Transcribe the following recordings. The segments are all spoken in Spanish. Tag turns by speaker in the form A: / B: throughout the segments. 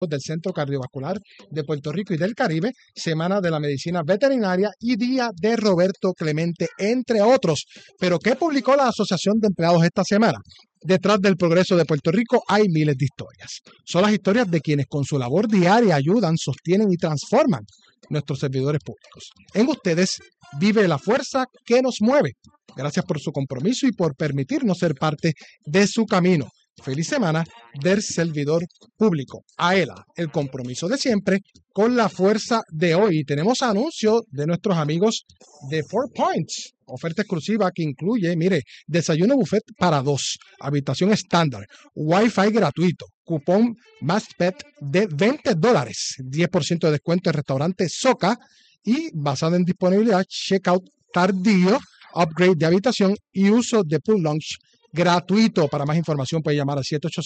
A: del Centro Cardiovascular de Puerto Rico y del Caribe, Semana de la Medicina Veterinaria y Día de Roberto Clemente, entre otros. Pero ¿qué publicó la Asociación de Empleados esta semana? Detrás del progreso de Puerto Rico hay miles de historias. Son las historias de quienes con su labor diaria ayudan, sostienen y transforman nuestros servidores públicos. En ustedes vive la fuerza que nos mueve. Gracias por su compromiso y por permitirnos ser parte de su camino. Feliz semana del servidor público. AELA, el compromiso de siempre con la fuerza de hoy. Tenemos anuncio de nuestros amigos de 4Points. Oferta exclusiva que incluye, mire, desayuno buffet para 2, habitación estándar, Wi-Fi gratuito, cupón MASPET de $20, 10% de descuento en restaurante Soca y basado en disponibilidad, checkout tardío, upgrade de habitación y uso de pool lunch gratuito. Para más información puede llamar al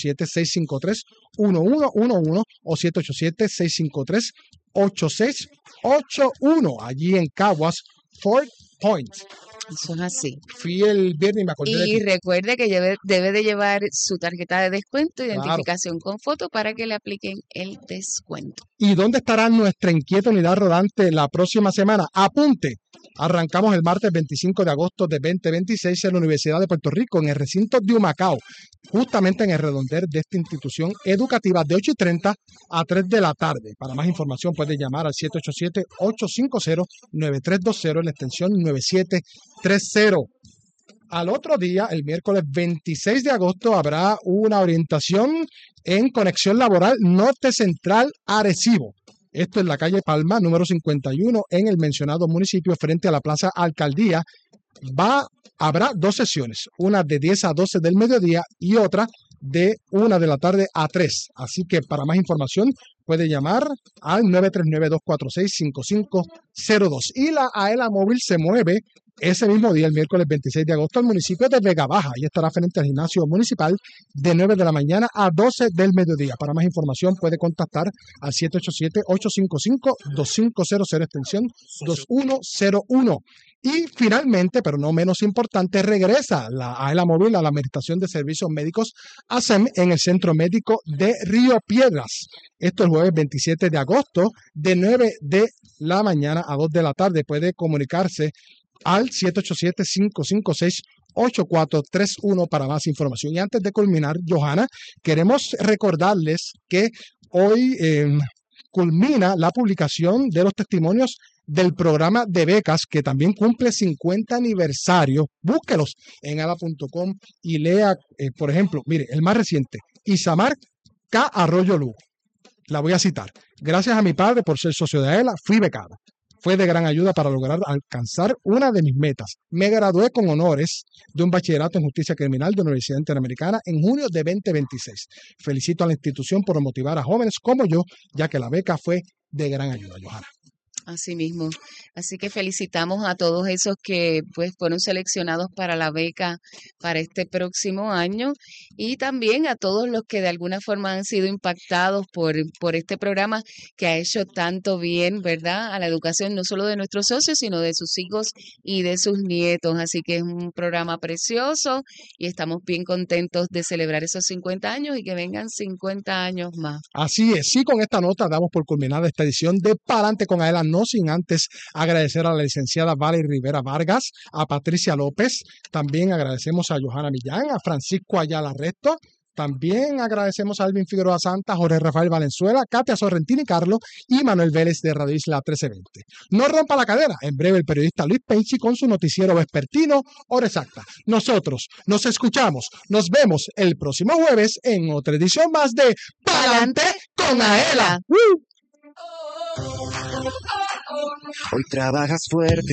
A: 787-653-1111 o 787-653-8681 allí en Caguas, 4Points.
B: Eso es así.
A: Fui el viernes y me acordé de
B: Y
A: ti.
B: recuerde que debe de llevar su tarjeta de descuento, identificación con foto para que le apliquen el descuento.
A: ¿Y dónde estará nuestra inquieta unidad rodante la próxima semana? Apunte. Arrancamos el martes 25 de agosto de 2026 en la Universidad de Puerto Rico, en el recinto de Humacao, justamente en el redondel de esta institución educativa de 8:30 a 3 de la tarde. Para más información puede llamar al 787-850-9320 en la extensión 9730. Al otro día, el miércoles 26 de agosto, habrá una orientación en Conexión Laboral Norte Central Arecibo. Esto es la calle Palma, número 51, en el mencionado municipio, frente a la Plaza Alcaldía. Habrá 2 sesiones, una de 10 a 12 del mediodía y otra de 1 de la tarde a 3. Así que para más información puede llamar al 939-246-5502. Y la AELA móvil se mueve ese mismo día, el miércoles 26 de agosto, al municipio de Vega Baja. Ahí estará frente al gimnasio municipal de 9 de la mañana a 12 del mediodía. Para más información puede contactar al 787-855-2500, extensión 2101. Y finalmente, pero no menos importante, regresa la AELA móvil a la Administración de Servicios Médicos ASEM en el Centro Médico de Río Piedras. Esto el jueves 27 de agosto de 9 de la mañana a 2 de la tarde. Puede comunicarse al 787-556-8431 para más información. Y antes de culminar, Johanna, queremos recordarles que hoy culmina la publicación de los testimonios del programa de becas que también cumple 50 aniversario. Búsquelos en ala.com y lea, por ejemplo, mire, el más reciente, Isamar K. Arroyo Lugo. La voy a citar. Gracias a mi padre por ser socio de AELA, fui becada. Fue de gran ayuda para lograr alcanzar una de mis metas. Me gradué con honores de un bachillerato en justicia criminal de la Universidad Interamericana en junio de 2026. Felicito a la institución por motivar a jóvenes como yo, ya que la beca fue de gran ayuda, Johanna.
B: Así mismo. Así que felicitamos a todos esos que pues fueron seleccionados para la beca para este próximo año y también a todos los que de alguna forma han sido impactados por este programa que ha hecho tanto bien, ¿verdad?, a la educación no solo de nuestros socios, sino de sus hijos y de sus nietos. Así que es un programa precioso y estamos bien contentos de celebrar esos 50 años y que vengan 50 años más.
A: Así es. Y con esta nota damos por culminada esta edición de Palante con AELA, no sin antes agradecer a la licenciada Valerie Rivera Vargas, a Patricia López, también agradecemos a Johanna Millán, a Francisco Ayala Resto, también agradecemos a Alvin Figueroa Santa, Jorge Rafael Valenzuela, Katia Sorrentini Carlos y Manuel Vélez de Radio Isla 1320. No rompa la cadena, en breve el periodista Luis Penchi con su noticiero vespertino, Hora Exacta. Nosotros nos escuchamos, nos vemos el próximo jueves en otra edición más de Palante con AELA.
C: Hoy trabajas fuerte,